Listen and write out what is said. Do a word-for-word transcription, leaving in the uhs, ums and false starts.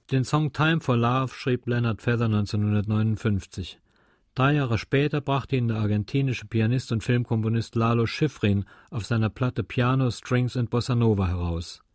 Den Song Time for Love schrieb Leonard Feather neunzehnhundertneunundfünfzig. Drei Jahre später brachte ihn der argentinische Pianist und Filmkomponist Lalo Schifrin auf seiner Platte Piano, Strings and Bossa Nova heraus.